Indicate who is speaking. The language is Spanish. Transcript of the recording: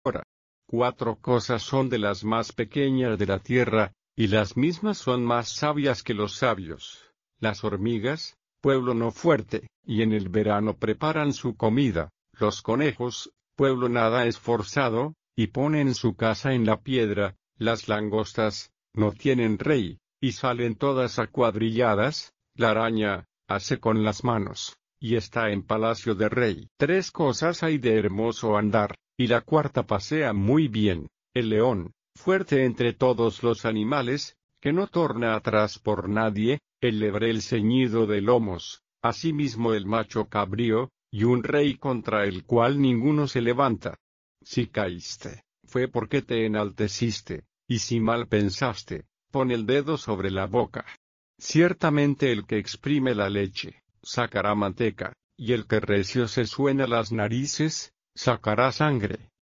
Speaker 1: 4 cosas son de las más pequeñas de la tierra, y las mismas son más sabias que los sabios. Las hormigas, pueblo no fuerte, y en el verano preparan su comida. Los conejos, pueblo nada esforzado, y ponen su casa en la piedra. Las langostas, no tienen rey, y salen todas acuadrilladas. La araña, hace con las manos, y está en palacio de rey. 3 cosas hay de hermoso andar, y la cuarta pasea muy bien: el león, fuerte entre todos los animales, que no torna atrás por nadie; el lebrel ceñido de lomos; asimismo el macho cabrío, y un rey contra el cual ninguno se levanta. Si caíste, fue porque te enalteciste, y si mal pensaste, pon el dedo sobre la boca. Ciertamente el que exprime la leche, sacará manteca, y el que recio se suena las narices, sacará sangre.